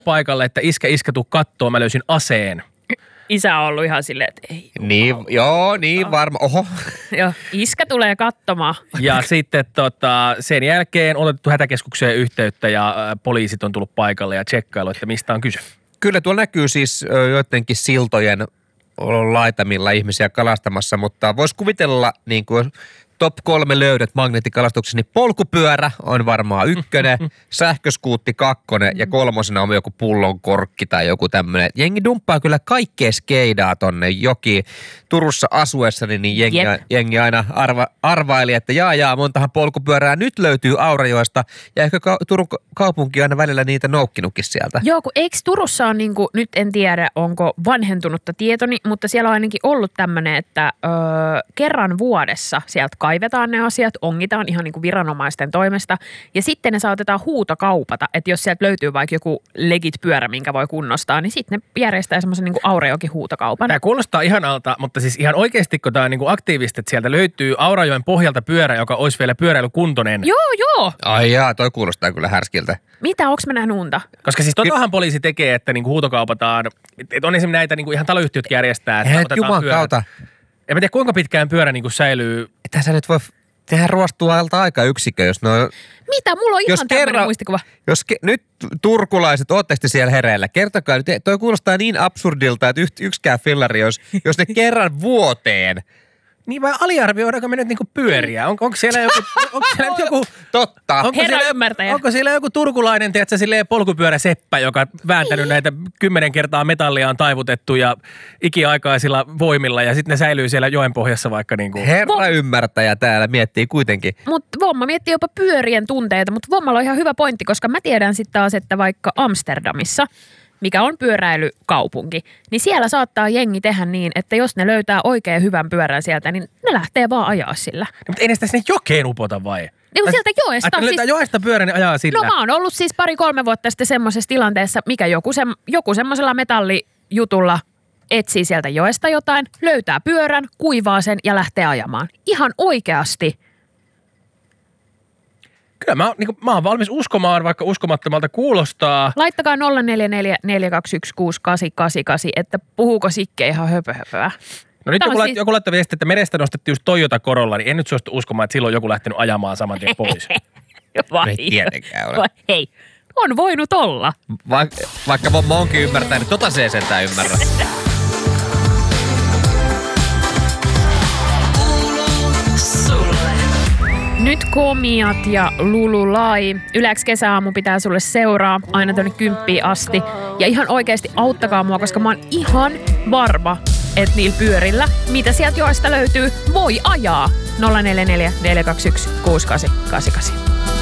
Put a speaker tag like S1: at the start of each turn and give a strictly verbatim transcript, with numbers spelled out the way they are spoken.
S1: paikalle, että iskä, iskä, tuu kattoo, mä löysin aseen.
S2: Isä on ollut ihan silleen, että ei.
S3: Niin, joo, niin varma. Oho.
S2: Joo, iskä tulee katsomaan.
S1: Ja sitten tota, sen jälkeen on otettu hätäkeskukseen yhteyttä ja ä, poliisit on tullut paikalle ja tsekkailu, että mistä on kyse.
S3: Kyllä tuolla näkyy siis ö, joidenkin siltojen laitamilla ihmisiä kalastamassa, mutta voisi kuvitella niin kuin top kolme löydöt magneettikalastuksessa, niin polkupyörä on varmaan ykkönen, sähköskuutti kakkonen ja kolmosena on joku pullonkorkki tai joku tämmöinen. Jengi dumppaa kyllä kaikkea skeidaa tonne joki. Turussa asuessani niin jengi, jengi aina arva, arvaili, että jaa jaa, montahan polkupyörää nyt löytyy Aurajoesta ja ehkä ka- Turun kaupunki on aina välillä niitä noukkinutkin sieltä.
S2: Joo, kun eikö Turussa on niinku, nyt en tiedä onko vanhentunutta tietoni, mutta siellä on ainakin ollut tämmöinen, että öö, kerran vuodessa sieltä kaivetaan ne asiat, ongitaan ihan niin kuin viranomaisten toimesta ja sitten ne saatetaan huutokaupata, että jos sieltä löytyy vaikka joku legit pyörä, minkä voi kunnostaa, niin sitten ne järjestää semmoisen niin kuin Aurajoki huutokaupan.
S1: Tämä kuulostaa ihanalta, mutta siis ihan oikeasti, kun tämä on niin kuin aktiivista, että sieltä löytyy Aurajoen pohjalta pyörä, joka olisi vielä pyöräilykuntoinen.
S2: Joo, joo.
S3: Ai jaa, toi kuulostaa kyllä härskiltä.
S2: Mitä, onko mä nähnyt unta?
S1: Koska siis totahan poliisi tekee, että niin kuin huutokaupataan, että on esimerkiksi näitä niin kuin ihan taloyhtiötkin järjestää, että
S3: Hei,
S1: otetaan
S3: juman
S1: pyörät.
S3: kautta.
S1: En mä tiedä, kuinka pitkään pyörä niin kuin säilyy.
S3: Että sä nyt voi tehdä ruostualta aikayksikö, jos no...
S2: Mitä? Mulla on
S3: Jos
S2: ihan tämmöinen
S3: kerran-
S2: muistikuva.
S3: Jos ke, nyt turkulaiset, ootteko te siellä hereillä? Kertokaa nyt, toi kuulostaa niin absurdilta, että yht, yksikään fillari, jos, jos ne kerran vuoteen.
S1: Niin vai aliarvioidaanko me nyt niinku pyöriä? On, onko siellä joku, onko siellä nyt joku,
S3: Totta.
S1: onko
S2: Herra
S1: siellä,
S2: ymmärtäjä.
S1: onko siellä joku turkulainen, tiedätkö, silleen polkupyöräseppä, joka on vääntänyt näitä kymmenen kertaa metallia on taivutettu ja ikiaikaisilla voimilla ja sitten ne säilyy siellä joen pohjassa vaikka niinku.
S3: Herra
S2: Vo-
S3: ymmärtäjä täällä miettii kuitenkin.
S2: Mutta Vomma miettii jopa pyörien tunteita, mutta Vommalla on ihan hyvä pointti, koska mä tiedän sitten taas, että vaikka Amsterdamissa, mikä on pyöräilykaupunki, niin siellä saattaa jengi tehdä niin, että jos ne löytää oikein hyvän pyörän sieltä, niin ne lähtee vaan ajaa sillä.
S1: Mutta ei ne sitä sinne jokeen upota vai?
S2: Niin kuin sieltä joesta.
S1: Että ne löytää joesta pyörän ja ajaa sillä.
S2: No mä oon ollut siis pari-kolme vuotta sitten semmoisessa tilanteessa, mikä joku, se, joku semmoisella metallijutulla etsii sieltä joesta jotain, löytää pyörän, kuivaa sen ja lähtee ajamaan. Ihan oikeasti.
S1: Kyllä mä, oon- niinku, mä oon valmis uskomaan, vaikka uskomattomalta kuulostaa.
S2: Laittakaa nolla neljä neljä neljä kaksi yksi kuusi kahdeksan kahdeksan kahdeksan, että puhuuko Sikke ihan höpöhöpöä.
S1: No nyt
S2: Tämä
S1: joku,
S2: on
S1: lait,
S2: siis-
S1: joku laittoi viesti, että merestä nostettiin just Toyota Corolla, niin en nyt suostu uskomaan, että silloin joku lähtenyt ajamaan saman tien pois.
S2: Vai,
S3: Ei tietenkään ole.
S2: vai, hei, on voinut olla.
S3: Va, vaikka Vomma onkin ymmärtänyt, tota se ei sentään ymmärrä.
S2: Nyt Komiat ja Lululai. Yläks kesäaamu pitää sulle seuraa aina tonne kymppiin asti. Ja ihan oikeasti auttakaa mua, koska mä oon ihan varma, että niillä pyörillä, mitä sieltä joista löytyy, voi ajaa. nolla neljä neljä neljä kaksi yksi kuusi kahdeksan kahdeksan kahdeksan.